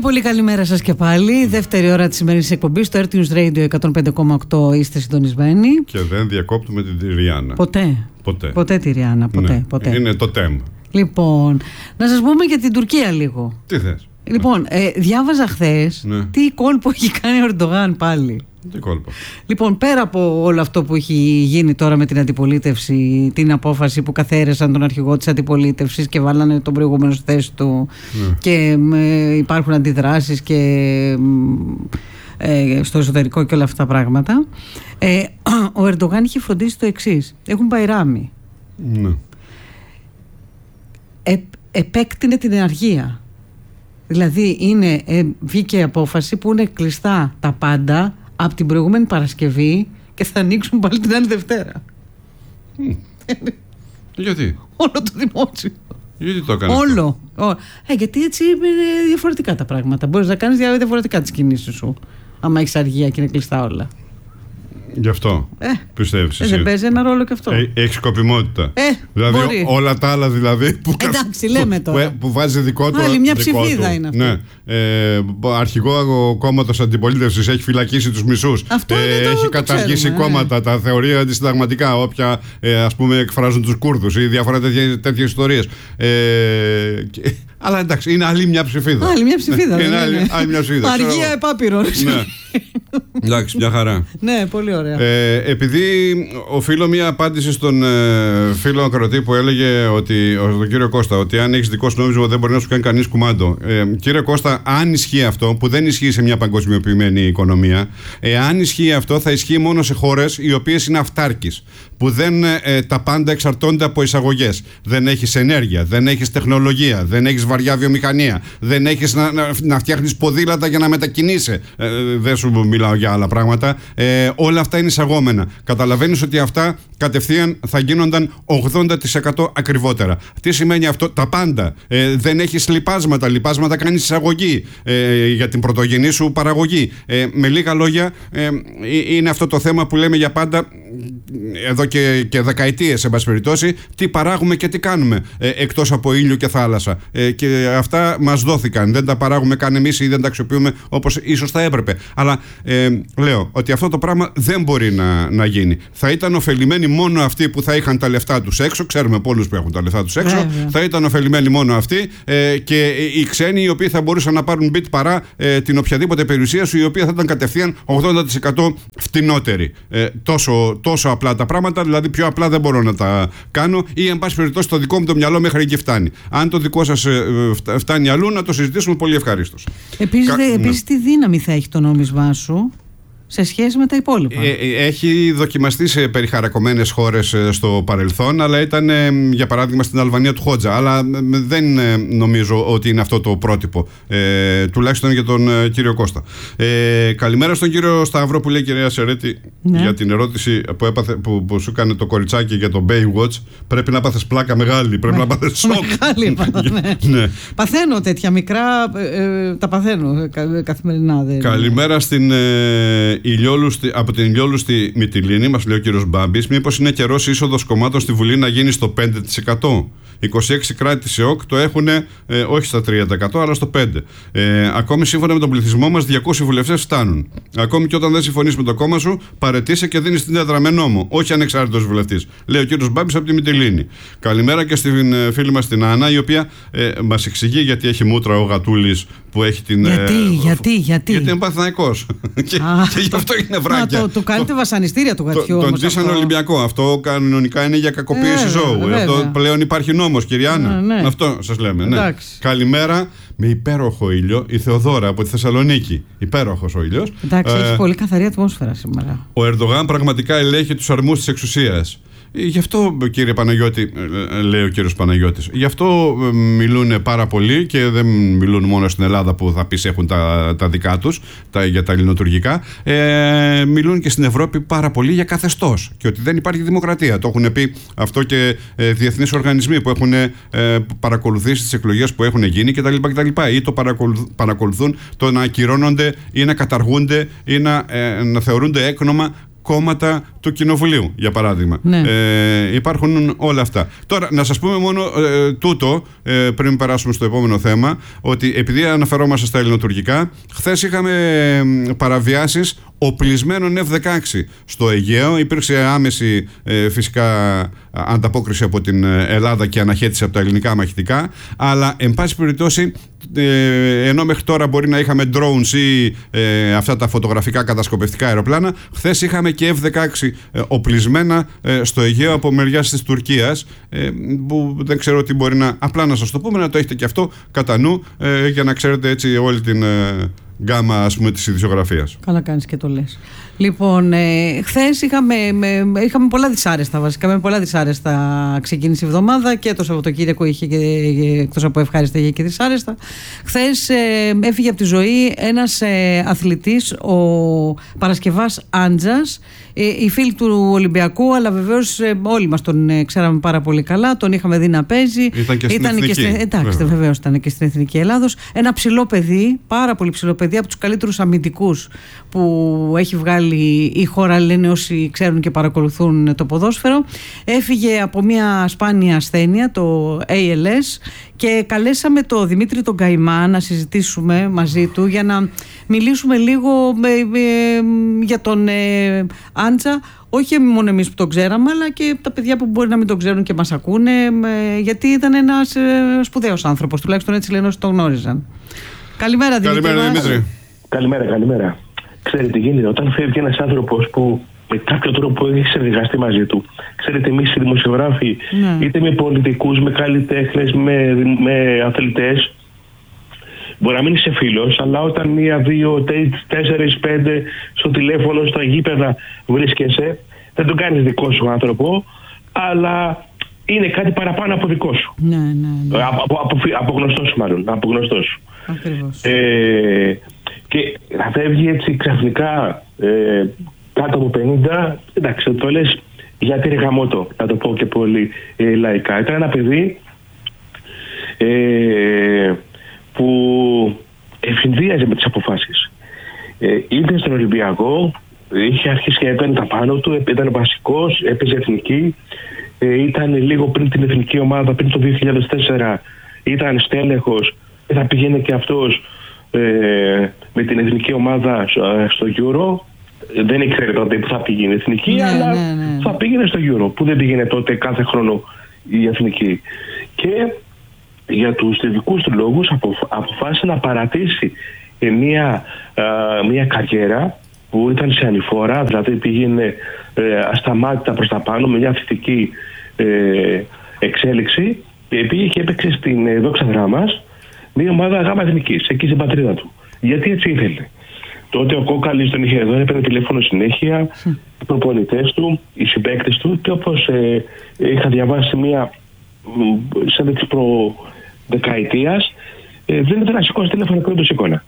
πολύ καλημέρα σας και πάλι. Δεύτερη ώρα της σημερινής εκπομπής στο Earth News Radio 105,8 είστε συντονισμένοι. Και δεν διακόπτουμε την Ριάννα. Ποτέ τη Ριάννα. Ποτέ. Είναι το τέμ. Λοιπόν, να σας πούμε για την Τουρκία λίγο. Τι θες? Λοιπόν, διάβαζα χθες τι κόλπο έχει κάνει ο Ερντογάν πάλι. Τι κόλπο? Λοιπόν, πέρα από όλο αυτό που έχει γίνει τώρα με την αντιπολίτευση, την απόφαση που καθαίρεσαν τον αρχηγό της αντιπολίτευσης και βάλανε τον προηγούμενο στη θέση του και υπάρχουν αντιδράσεις και στο εσωτερικό και όλα αυτά τα πράγματα, ο Ερντογάν είχε φροντίσει το εξής. Έχουν Μπαϊράμι. Επέκτηνε την εναργία. Δηλαδή βγήκε απόφαση που είναι κλειστά τα πάντα από την προηγούμενη Παρασκευή και θα ανοίξουν πάλι την άλλη Δευτέρα. Γιατί? Όλο το δημόσιο. Γιατί το έκανε? Όλο. Γιατί έτσι είναι διαφορετικά τα πράγματα. Μπορείς να κάνεις διαφορετικά τις κινήσεις σου άμα έχεις αργία και είναι κλειστά όλα. Γι' αυτό πιστεύεις εσύ? Δεν παίζει ένα ρόλο και αυτό. Έχει σκοπιμότητα. Δηλαδή μπορεί. Όλα τα άλλα δηλαδή εντάξει, λέμε τώρα. Που βάζει δικό του. Άλλη μια ψηφίδα είναι αυτή. Ναι. Αρχηγό κόμματος αντιπολίτευσης έχει φυλακίσει τους μισούς. Έχει καταργήσει κόμματα, τα θεωρεί αντισυνταγματικά, όποια ας πούμε εκφράζουν τους Κούρδους ή διάφορα τέτοιες ιστορίες. Αλλά εντάξει, είναι άλλη μια ψηφίδα. Άλλη μια ψηφίδα. Είναι άλλη μια ψηφίδα. Αργία επάπειρον. Εντάξει, μια χαρά. Ναι, πολύ ωραία. Επειδή οφείλω μια απάντηση στον φίλο ακροατή που έλεγε τον κύριο Κώστα, ότι αν έχεις δικό σου νόμισμα δεν μπορεί να σου κάνει κανείς κουμάντο. Κύριε Κώστα, αν ισχύει αυτό, που δεν ισχύει σε μια παγκοσμιοποιημένη οικονομία, αν ισχύει αυτό, θα ισχύει μόνο σε χώρες οι οποίες είναι αυτάρκεις, που δεν τα πάντα εξαρτώνται από εισαγωγές. Δεν έχεις ενέργεια, δεν έχεις τεχνολογία, δεν έχεις βαριά βιομηχανία, δεν έχεις να φτιάχνεις ποδήλατα για να μετακινείσαι. Δεν σου μιλάω για άλλα πράγματα. Όλα αυτά είναι εισαγόμενα. Καταλαβαίνεις ότι αυτά κατευθείαν θα γίνονταν 80% ακριβότερα. Τι σημαίνει αυτό? Τα πάντα. Δεν έχεις λιπάσματα. Λιπάσματα κάνεις εισαγωγή για την πρωτογενή σου παραγωγή. Με λίγα λόγια, είναι αυτό το θέμα που λέμε για πάντα εδώ και δεκαετίες, εν πάση περιπτώσει, τι παράγουμε και τι κάνουμε εκτός από ήλιο και θάλασσα. Και αυτά μας δόθηκαν. Δεν τα παράγουμε καν εμείς ή δεν τα αξιοποιούμε όπως ίσως θα έπρεπε. Αλλά λέω ότι αυτό το πράγμα δεν μπορεί να γίνει. Θα ήταν ωφελημένοι μόνο αυτοί που θα είχαν τα λεφτά τους έξω. Ξέρουμε πολλούς που έχουν τα λεφτά τους έξω. Θα ήταν ωφελημένοι μόνο αυτοί και οι ξένοι οι οποίοι θα μπορούσαν να πάρουν μπιτ παρά την οποιαδήποτε περιουσία σου, η οποία θα ήταν κατευθείαν 80% φτηνότερη. Τόσο απλά τα πράγματα, δηλαδή πιο απλά δεν μπορώ να τα κάνω, ή εν πάση περιπτώσει το δικό μου το μυαλό μέχρι εκεί φτάνει. Αν το δικό σας φτάνει αλλού, να το συζητήσουμε πολύ ευχαρίστως. Επίσης, τι δύναμη θα έχει το νόμισμά σου σε σχέση με τα υπόλοιπα? Έχει δοκιμαστεί σε περιχαρακωμένες χώρες στο παρελθόν, αλλά ήταν για παράδειγμα στην Αλβανία του Χότζα. Αλλά δεν νομίζω ότι είναι αυτό το πρότυπο, τουλάχιστον για τον κύριο Κώστα. Καλημέρα στον κύριο Σταύρο που λέει, κυρία Σερέτη, για την ερώτηση που σου έκανε το κοριτσάκι για το Baywatch. Πρέπει να πάθεις πλάκα μεγάλη, πρέπει να πάθεις σοκ. Ναι. Παθαίνω τέτοια μικρά, τα παθαίνω καθημερινά. Καλημέρα στην από την Ηλιόλουστη Μυτιλήνη, μας λέει ο κύριος Μπάμπης. Μήπως είναι καιρός είσοδος κομμάτων στη Βουλή να γίνει στο 5%? 26 κράτη της ΕΟΚ το έχουν όχι στα 3% αλλά στο 5%. Ακόμη σύμφωνα με τον πληθυσμό μας 200 βουλευτές φτάνουν. Ακόμη και όταν δεν συμφωνείς με το κόμμα σου, παραιτείσαι και δίνεις την έδρα με νόμο, όχι ανεξάρτητος βουλευτής. Λέει ο κύριος Μπάμπης από τη Μυτιλήνη. Καλημέρα και στην φίλη μας την Άννα, η οποία μας εξηγεί γιατί έχει μούτρα ο γατούλης που έχει την. Γιατί είναι Παναθηναϊκός. Και γι' αυτό είναι βράκια. Το κάνετε βασανιστήρια του γατιού. Τον τζίσαν Ολυμπιακό. Αυτό κανονικά είναι για κακοποίηση ζώου. Αυτό πλέον υπάρχει νόμος, κυρία Άννα. Αυτό σας λέμε. Ναι. Καλημέρα. Με υπέροχο ήλιο, η Θεοδόρα από τη Θεσσαλονίκη. Υπέροχος ο ήλιος. Εντάξει, έχει πολύ καθαρή ατμόσφαιρα σήμερα. Ο Ερντογάν πραγματικά ελέγχει τους αρμούς της εξουσίας. Γι' αυτό, κύριε Παναγιώτη, λέει ο κύριος Παναγιώτης, γι' αυτό μιλούν πάρα πολύ και δεν μιλούν μόνο στην Ελλάδα που θα πεις έχουν τα δικά τους για τα ελληνοτουρκικά. Μιλούν και στην Ευρώπη πάρα πολύ για καθεστώς και ότι δεν υπάρχει δημοκρατία. Το έχουν πει αυτό και διεθνείς οργανισμοί που έχουν παρακολουθήσει τις εκλογές που έχουν γίνει κτλ. Ή το παρακολουθούν το να ακυρώνονται ή να καταργούνται ή να θεωρούνται έκνομα κόμματα του Κοινοβουλίου, για παράδειγμα. Ναι. Υπάρχουν όλα αυτά. Τώρα, να σας πούμε μόνο τούτο, πριν περάσουμε στο επόμενο θέμα, ότι επειδή αναφερόμαστε στα ελληνοτουρκικά, χθες είχαμε παραβιάσεις οπλισμένων F-16 στο Αιγαίο. Υπήρξε άμεση φυσικά ανταπόκριση από την Ελλάδα και αναχέτηση από τα ελληνικά μαχητικά, αλλά εν πάση περιπτώσει, ενώ μέχρι τώρα μπορεί να είχαμε drones ή αυτά τα φωτογραφικά κατασκοπευτικά αεροπλάνα, χθες είχαμε και F-16 οπλισμένα στο Αιγαίο από μεριάς της Τουρκίας, που δεν ξέρω τι μπορεί να... Απλά να σας το πούμε, να το έχετε και αυτό κατά νου, για να ξέρετε έτσι όλη την γκάμα, ας πούμε, της ειδησιογραφίας. Καλά κάνεις και το λες. Λοιπόν, χθες είχαμε πολλά δυσάρεστα, βασικά με πολλά δυσάρεστα ξεκίνησε η εβδομάδα, και το Σαββατοκύριακο είχε και, εκτός από ευχάριστα, είχε και δυσάρεστα. Χθες έφυγε από τη ζωή ένας αθλητής, ο Παρασκευάς Άντζας, η φίλη του Ολυμπιακού, αλλά βεβαίως όλοι μας τον ξέραμε πάρα πολύ καλά, τον είχαμε δει να παίζει. Ήταν και στην Εθνική. Εντάξει, βεβαίως ήταν και στην Εθνική Ελλάδος. Ένα ψηλό παιδί, πάρα πολύ ψηλό παιδί, από τους καλύτερους αμυντικούς που έχει βγάλει η χώρα, λένε όσοι ξέρουν και παρακολουθούν το ποδόσφαιρο. Έφυγε από μια σπάνια ασθένεια, το ALS, και καλέσαμε τον Δημήτρη τον Καημά να συζητήσουμε μαζί του για να μιλήσουμε λίγο για τον Άντζα, όχι μόνο εμείς που τον ξέραμε, αλλά και τα παιδιά που μπορεί να μην τον ξέρουν και μας ακούνε, γιατί ήταν ένας σπουδαίος άνθρωπος, τουλάχιστον έτσι λένε όσοι τον γνώριζαν. Καλημέρα, Δημήτρη. Καλημέρα. Ξέρετε τι γίνεται, όταν φεύγει ένας άνθρωπος που με κάποιο τρόπο έχει συνεργαστεί μαζί του. Ξέρετε, εμείς οι δημοσιογράφοι, είτε με πολιτικούς, με καλλιτέχνες, με αθλητές, μπορεί να μην είσαι φίλος, αλλά όταν 1, 2, 4, 5 στο τηλέφωνο, στα γήπεδα βρίσκεσαι, δεν τον κάνεις δικό σου άνθρωπο, αλλά είναι κάτι παραπάνω από δικό σου. Ναι. Από γνωστό σου, μάλλον. Από γνωστό σου. Ακριβώς. Και θα φεύγει έτσι ξαφνικά κάτω από 50, εντάξει, το λες γιατί ρε γαμώτο, να το πω και πολύ λαϊκά. Ήταν ένα παιδί που ευνηδίαζε με τις αποφάσεις. Ήρθε στον Ολυμπιακό, είχε αρχίσει και έπαιρνε τα πάνω του, ήταν βασικός, έπαιζε εθνική, ήταν λίγο πριν την εθνική ομάδα, πριν το 2004 ήταν στέλεχος, θα πηγαίνει και αυτός με την εθνική ομάδα στο Euro. Δεν ήξερε τότε που θα πήγαινε η εθνική, αλλά θα πήγαινε στο Euro, που δεν πήγαινε τότε κάθε χρόνο η εθνική. Και για τους δικούς του λόγους αποφάσισε να παρατήσει μια καριέρα που ήταν σε ανηφόρα, δηλαδή πήγαινε ασταμάτητα προς τα πάνω με μια θετική εξέλιξη, και πήγε και έπαιξε στην Δόξα Δράμας, μια ομάδα γάμα εθνικής, εκεί στην πατρίδα του. Γιατί έτσι ήθελε. Τότε ο Κόκαλης τον είχε εδώ, έπαιρνε τηλέφωνο συνέχεια, οι προπονητές του, οι συμπαίκτες του, και όπως είχα διαβάσει μια σαν της προδεκαετίας, δεν ήθελε να σηκώσει τηλέφωνο και δεν το σηκώνα.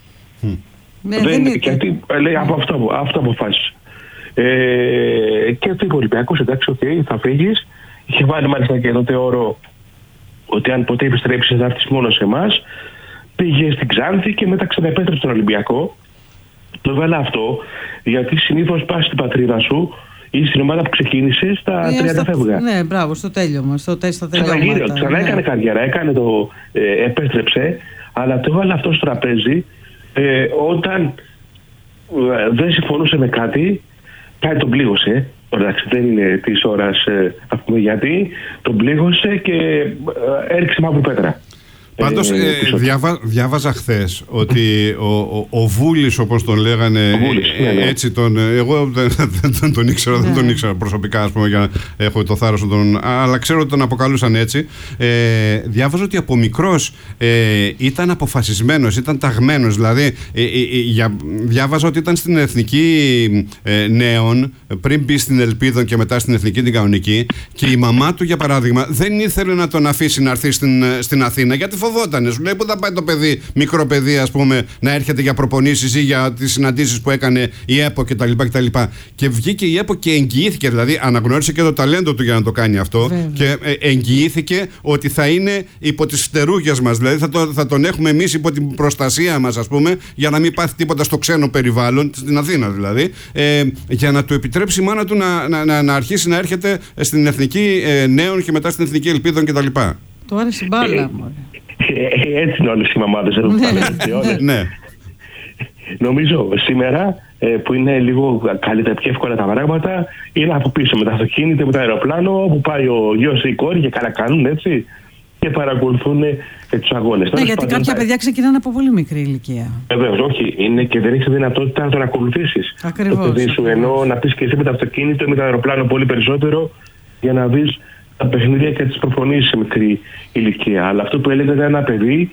Γιατί λέει από αυτό αποφάσισε. Και το είπε ο Ολυμπιακός, εντάξει, θα φύγεις. Είχε βάλει μάλιστα και τότε όρο ότι αν ποτέ επιστρέψεις θα έρθεις μόνο σε εμάς. Πήγε στην Ξάνθη και μετά ξαναεπέστρεψε στον Ολυμπιακό. Το έβαλα αυτό γιατί συνήθως πας στην πατρίδα σου ή στην ομάδα που ξεκίνησε στα 30 φεύγα. Ναι, μπράβο, στο τέλειωμα. Ξανά έκανε καριέρα, επέστρεψε, αλλά το έβαλα αυτό στο τραπέζι όταν δεν συμφωνούσε με κάτι, πάει τον πλήγωσε. Εντάξει, δεν είναι της ώρας να πούμε γιατί, τον πλήγωσε και έριξε μαύρη πέτρα. Πάντως διάβαζα χθες ότι ο Βούλης, όπως τον λέγανε, έτσι τον... Εγώ δεν τον ήξερα, δεν τον ήξερα προσωπικά, ας πούμε, για να έχω το θάρρος αλλά ξέρω ότι τον αποκαλούσαν έτσι. Διάβαζα ότι από μικρός ήταν αποφασισμένος, ήταν ταγμένος, δηλαδή διάβαζα ότι ήταν στην Εθνική Νέων, πριν μπει στην Ελπίδων και μετά στην Εθνική την Κανονική, και η μαμά του, για παράδειγμα, δεν ήθελε να τον αφήσει να έρθει στην Αθήνα, γιατί φοβότανε. Σου λέει πού θα πάει το παιδί, μικρό παιδί, ας πούμε, να έρχεται για προπονήσεις ή για τις συναντήσεις που έκανε η ΕΠΟ κτλ. Και βγήκε η ΕΠΟ και εγγυήθηκε, δηλαδή αναγνώρισε και το ταλέντο του για να το κάνει αυτό. Και εγγυήθηκε ότι θα είναι υπό τις φτερούγες μας. Δηλαδή θα τον έχουμε εμείς υπό την προστασία μας, ας πούμε, για να μην πάθει τίποτα στο ξένο περιβάλλον, στην Αθήνα δηλαδή, για να του επιτρέψει η μάνα του να αρχίσει να έρχεται στην Εθνική Νέων και μετά στην Εθνική Ελπίδων κτλ. Του άρεσε η μπάλα. Έτσι είναι όλες οι μαμάδες. Ναι. Νομίζω σήμερα που είναι λίγο καλύτερα, πιο εύκολα τα πράγματα, είναι από πίσω με τα αυτοκίνητα, με το αεροπλάνο, που πάει ο γιος ή η κόρη και καλά κάνουν, έτσι, και παρακολουθούν τους αγώνες. Ναι, γιατί κάποια παιδιά ξεκινάνε από πολύ μικρή ηλικία. Βεβαίως, όχι. Είναι και δεν έχεις δυνατότητα να τον ακολουθήσεις. Ακριβώς. Το παιδί σου, ενώ να πεις και εσύ με το αυτοκίνητο ή με το αεροπλάνο πολύ περισσότερο, για να δεις τα παιχνίδια και τις προπονήσεις σε μικρή ηλικία. Αλλά αυτό που έλεγε ήταν ένα παιδί.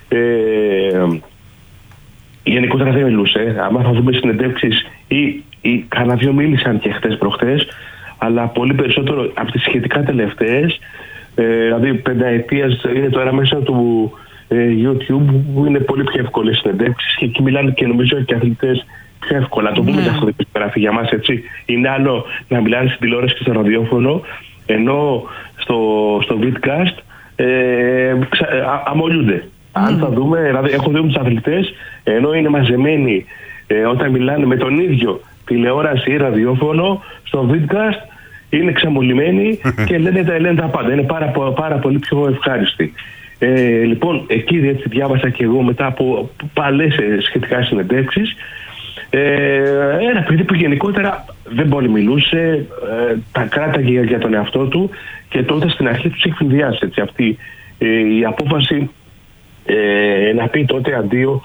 Γενικότερα δεν μιλούσε. Άμα θα δούμε συνεντεύξεις ή κανένα δυο μίλησαν και χτες προχτές, αλλά πολύ περισσότερο από τις σχετικά τελευταίες, δηλαδή πενταετίας είναι τώρα μέσα του YouTube, που είναι πολύ πιο εύκολες συνεντεύξεις και εκεί μιλάνε και νομίζω και αθλητές πιο εύκολα. Το πούμε και αυτό δεν περιγράφει για μας, έτσι. Είναι άλλο να μιλάνε στην τηλεόραση και στο ραδιόφωνο, ενώ στο vidcast αμολιούνται. Αν θα δούμε, δηλαδή έχω δει τους αθλητές, ενώ είναι μαζεμένοι όταν μιλάνε με τον ίδιο τηλεόραση ή ραδιόφωνο, στο vidcast είναι ξαμολυμένοι και λένε τα πάντα. Είναι πάρα πολύ πιο ευχάριστοι. Λοιπόν, εκεί έτσι διάβασα και εγώ μετά από παλές σχετικά συνεντεύξεις, ένα παιδί που γενικότερα δεν πολύ μιλούσε, τα κράταγε για τον εαυτό του και τότε στην αρχή τους έχει φυνδιάσει αυτή η απόφαση να πει τότε αντίο,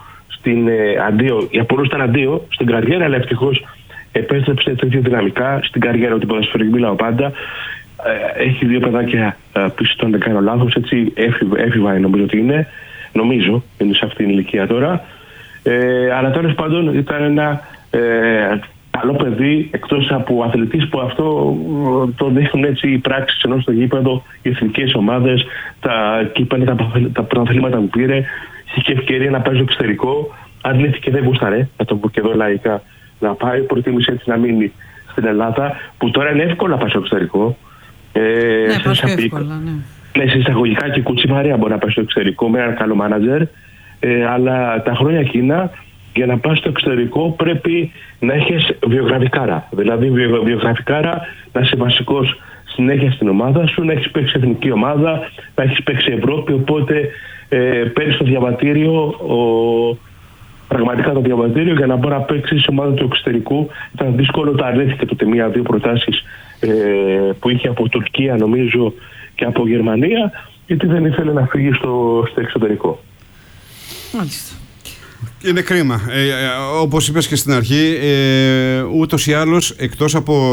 η απορρόση ήταν αντίο στην καριέρα, αλλά ευτυχώς επέστρεψε τέτοια δυναμικά στην καριέρα του ποδοσφαιρικού, μιλάω πάντα. Έχει δύο παιδάκια πίσω, τον δεν κάνω λάθος, έτσι, έφηβα νομίζω ότι είναι, είναι σε αυτήν την ηλικία τώρα. Αλλά τέλος πάντων ήταν ένα καλό παιδί, εκτός από αθλητής, που αυτό το δείχνουν έτσι οι πράξεις, ενώ στο γήπεδο οι εθνικές ομάδες, τα πρωταθλήματα που πήρε, είχε ευκαιρία να πάει στο εξωτερικό, αρνήθηκε, δεν γούσταρε, να το πω και εδώ λαϊκά, να πάει, προτίμησε έτσι να μείνει στην Ελλάδα, που τώρα είναι εύκολο να πάει στο εξωτερικό. Ναι, προς πιο εύκολα, ναι. Σε εισαγωγικά και η Κουτσιμαρία μπορεί να πάει στο εξωτερικό με έναν καλό μάνατζερ, αλλά τα χρόνια εκείνα για να πας στο εξωτερικό πρέπει να έχεις βιογραφικάρα. Δηλαδή βιογραφικάρα να είσαι βασικός συνέχεια στην ομάδα σου, να έχεις παίξει εθνική ομάδα, να έχεις παίξει Ευρώπη, οπότε παίρνεις το διαβατήριο, πραγματικά το διαβατήριο για να μπορεί να παίξει σε ομάδα του εξωτερικού. Ήταν δύσκολο, τα αρνήθηκε τότε μία-δύο προτάσεις που είχε από Τουρκία νομίζω και από Γερμανία, γιατί δεν ήθελε να φύγει στο εξωτερικό. Μάλιστα. Είναι κρίμα. Όπως είπες και στην αρχή, ούτως ή άλλως, εκτός από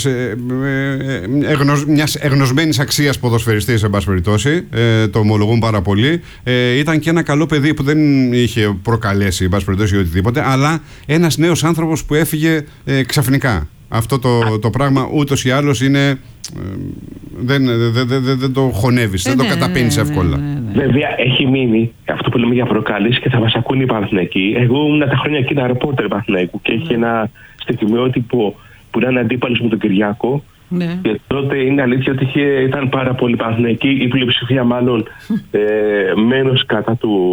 μιας εγνωσμένης αξίας ποδοσφαιριστής, εν πάση περιπτώσει, το ομολογούν πάρα πολύ, ήταν και ένα καλό παιδί που δεν είχε προκαλέσει, εν πάση περιπτώσει, οτιδήποτε, αλλά ένας νέος άνθρωπος που έφυγε ξαφνικά. Αυτό το πράγμα ούτως ή άλλως είναι. Δεν το χωνεύεις, δεν το καταπίνεις εύκολα. Βέβαια έχει μείνει αυτό που λέμε για προκάλεση και θα μας ακούνε οι Παναθηναϊκοί. Εγώ ήμουν τα χρόνια εκεί ένα ρεπόρτερ Παναθηναϊκού και έχει ένα στιγμιότυπο που ήταν αντίπαλος με τον Κυριάκο. Και τότε είναι αλήθεια ότι ήταν πάρα πολύ Παναθηναϊκοί, η πλειοψηφία μάλλον μένος κατά του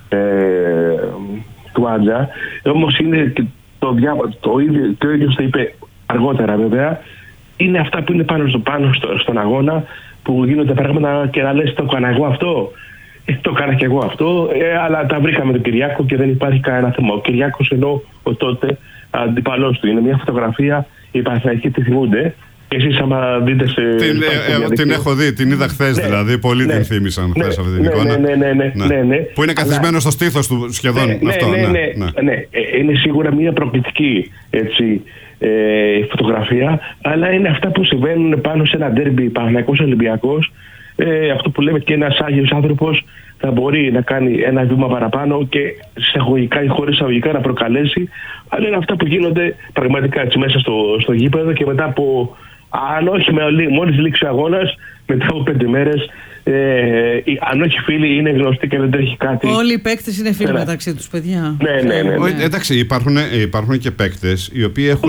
Άντζα. Όμως είναι το ίδιο το είπε αργότερα βέβαια. Είναι αυτά που είναι πάνω στον αγώνα, που γίνονται πράγματα και να λες το έκανα εγώ αυτό, το έκανα και εγώ αυτό, αλλά τα βρήκαμε τον Κυριάκο και δεν υπάρχει κανένα θέμα. Ο Κυριάκος, ενώ ο τότε αντιπαλός του, είναι μια φωτογραφία, οι Παναθηναϊκοί τη θυμούνται. Εσείς άμα δείτε την έχω δει, την είδα χθες δηλαδή, πολλοί την θύμισαν χθες αυτή την εικόνα. Ναι. Που είναι καθισμένο στο στήθος του σχεδόν αυτό. Ναι. Είναι σίγουρα μια προκλητική φωτογραφία, αλλά είναι αυτά που συμβαίνουν πάνω σε ένα ντέρμπι Παναθηναϊκός Ολυμπιακός. Αυτό που λέμε, και ένας άγιος άνθρωπος θα μπορεί να κάνει ένα βήμα παραπάνω και εισαγωγικά ή χωρίς εισαγωγικά να προκαλέσει, αλλά είναι αυτά που γίνονται πραγματικά έτσι μέσα στο γήπεδο και μετά από, αν όχι μόλις λήξει ο αγώνας, μετά από 5 μέρες αν όχι φίλοι, είναι γνωστοί και δεν τρέχει κάτι. Όλοι οι παίκτες είναι φίλοι μεταξύ τους, παιδιά. Ναι. Εντάξει, υπάρχουν και παίκτες οι οποίοι έχουν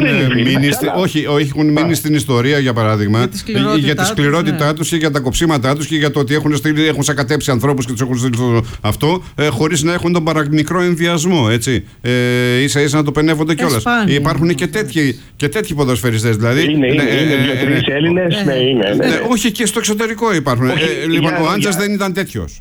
μείνει στην ιστορία, για παράδειγμα, για τη σκληρότητά τους και για τα κοψίματά τους και για το ότι έχουν σακατέψει ανθρώπους και τους έχουν στείλει αυτό, χωρίς να έχουν τον παραμικρό ενδιασμό. Ίσα-ίσα να το πενεύονται κιόλας. Υπάρχουν και τέτοιοι ποδοσφαιριστές. δηλαδή. Είναι 2-3 Έλληνες. Όχι, και στο εξωτερικό υπάρχουν. Λοιπόν, ο Άντζας δεν ήταν τέτοιος.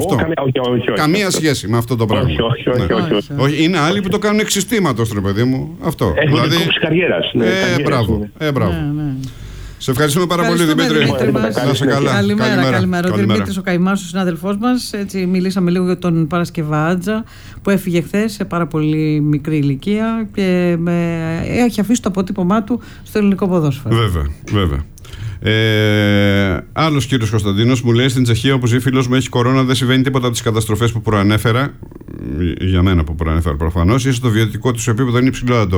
Καμία σχέση με αυτό το πράγμα. Όχι. Είναι άλλοι που το κάνουν εξ συστήματος, ρε παιδί μου. Αυτό. Έχουν κόψει καριέρας. Μπράβο. Σε ευχαριστούμε πάρα πολύ, Δημήτρη. Να είσαι καλά. Καλημέρα. Ο Δημήτρης ο Καημάς, ο συνάδελφός μας. Έτσι, μιλήσαμε λίγο για τον Παρασκευά Άντζα που έφυγε χθες σε πάρα πολύ μικρή ηλικία και έχει αφήσει το αποτύπωμά του στο ελληνικό ποδόσφαιρο. Βέβαια. Άλλος κύριος Κωνσταντίνος μου λέει: στην Τσεχία, όπου ζει φίλος μου, έχει κορώνα, δεν συμβαίνει τίποτα από τις καταστροφές που προανέφερα. Για μένα που προανέφερα προφανώς. Ίσως το βιωτικό του επίπεδο είναι υψηλότατο.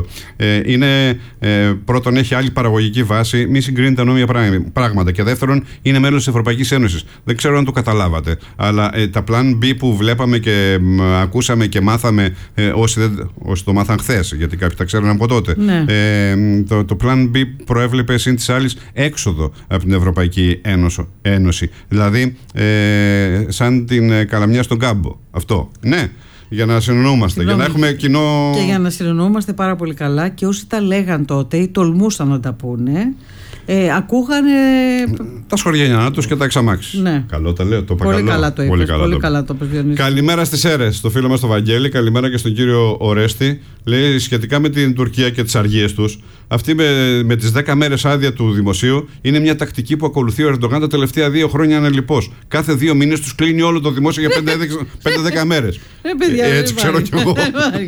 Πρώτον, έχει άλλη παραγωγική βάση, μη συγκρίνει τα νόμια πράγματα. Και δεύτερον, είναι μέλος της Ευρωπαϊκής Ένωσης. Δεν ξέρω αν το καταλάβατε, αλλά τα Plan B που βλέπαμε και ακούσαμε και μάθαμε, όσοι το μάθαν χθες, γιατί κάποιοι τα ξέρουν από τότε. Ναι. Το Plan B προέβλεπε συν της άλλης έξοδο από την Ευρωπαϊκή Ένωση. Δηλαδή, σαν την καλαμιά στον κάμπο. Αυτό. Ναι. Για να συνεννοούμαστε, για να έχουμε κοινό. Και για να συνεννοούμαστε πάρα πολύ καλά, και όσοι τα λέγαν τότε ή τολμούσαν να τα πούνε, ακούγανε τα σχοριανιά τους και τα εξαμάξεις. Ναι. Καλό τα λέω, το είπα. Πολύ καλά το είπες. Πολύ καλά το είπες, Διονύση. Καλημέρα στις Σέρρες, στο φίλο μας τον Βαγγέλη. Καλημέρα και στον κύριο Ορέστη. Λέει σχετικά με την Τουρκία και τις αργίες τους. Αυτή με τις 10 μέρες άδεια του δημοσίου είναι μια τακτική που ακολουθεί ο Ερντογάν τα τελευταία 2 χρόνια ανελιπώς. Κάθε 2 μήνες τους κλείνει όλο το δημόσιο για 5-10 μέρες. Έτσι ξέρω κι εγώ.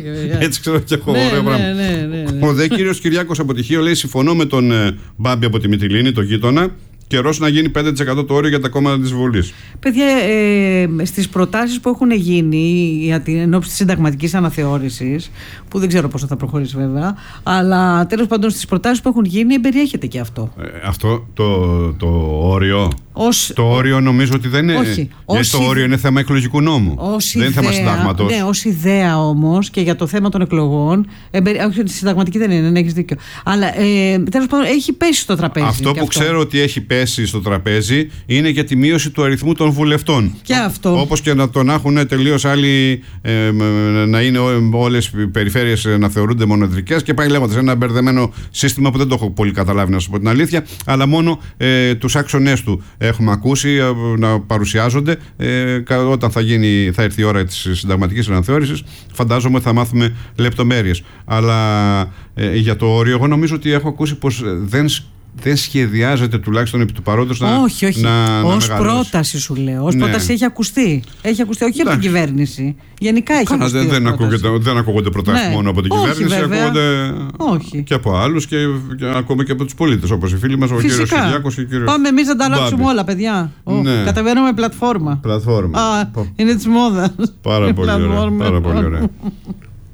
Ωραίο πράγμα. Ο δε κύριος Κυριάκος από Τυχείο λέει: συμφωνώ με τον Μπάμπη από τη Μυτιλήνη, τον γείτονα. Καιρός να γίνει 5% το όριο για τα κόμματα της Βουλής. Παιδιά, στις προτάσεις που έχουν γίνει για την ενόψει της συνταγματικής αναθεώρησης, που δεν ξέρω πόσο θα προχωρήσει βέβαια, αλλά τέλος πάντων στις προτάσεις που έχουν γίνει περιέχεται και αυτό. Αυτό το όριο. Το όριο νομίζω ότι δεν είναι. Το όριο είναι θέμα εκλογικού νόμου. Δεν είναι θέμα συντάγματος. Ναι, ως ιδέα όμως και για το θέμα των εκλογών. Όχι, τη συνταγματική δεν είναι, έχεις δίκιο. Αλλά τέλος πάντων έχει πέσει στο τραπέζι. Αυτό που ξέρω ότι έχει πέσει στο τραπέζι είναι για τη μείωση του αριθμού των βουλευτών. Και αυτό. Όπως και να τον έχουν τελείως άλλοι, να είναι όλες οι περιφέρειες να θεωρούνται μοναδρικές και πάει λέγοντας ένα μπερδεμένο σύστημα που δεν το έχω πολύ καταλάβει, να σου πω την αλήθεια, αλλά μόνο τους άξονες του έχουμε ακούσει να παρουσιάζονται. Όταν θα έρθει η ώρα της συνταγματικής αναθεώρησης, φαντάζομαι ότι θα μάθουμε λεπτομέρειες. Αλλά για το όριο, εγώ νομίζω ότι έχω ακούσει πως δεν σχεδιάζεται τουλάχιστον επί του παρόντος να. Όχι. Ως πρόταση σου λέω. Ως πρόταση έχει ακουστεί. Όχι από την κυβέρνηση. Γενικά έχει ακουστεί. Δεν ακούγονται προτάσεις μόνο από την κυβέρνηση. Ακούγονται και από άλλους και ακόμα και από τους πολίτες. Όπως οι φίλοι μας, ο κύριος Κυριάκος και ο κύριος. Πάμε εμείς να τα αλλάξουμε όλα, παιδιά. Κατεβαίνουμε πλατφόρμα. Είναι της μόδας. Πάρα πολύ ωραία.